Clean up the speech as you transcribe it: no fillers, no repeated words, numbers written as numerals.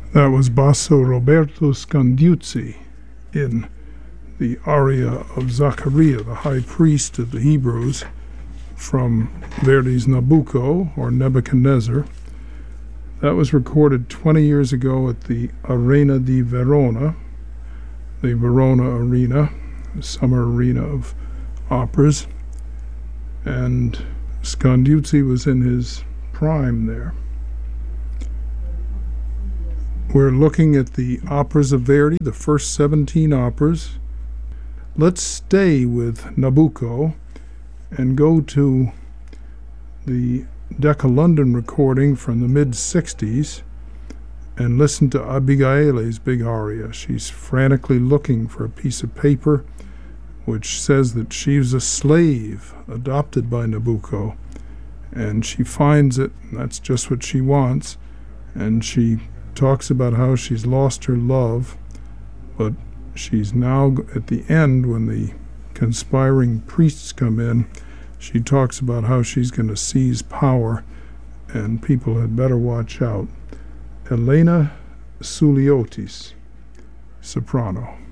That was Basso Roberto Scandiuzzi in the aria of Zachariah, the high priest of the Hebrews, from Verdi's Nabucco, or Nebuchadnezzar. That was recorded 20 years ago at the Arena di Verona, the Verona Arena, the summer arena of operas. And Scandiuzzi was in his prime there. We're looking at the operas of Verdi, the first 17 operas. Let's stay with Nabucco and go to the Decca London recording from the mid-60s and listen to Abigaele's big aria. She's frantically looking for a piece of paper which says that she's a slave adopted by Nabucco, and she finds it, and that's just what she wants, and she talks about how she's lost her love, but she's now at the end, when the conspiring priests come in, she talks about how she's going to seize power and people had better watch out. Elena Souliotis, soprano.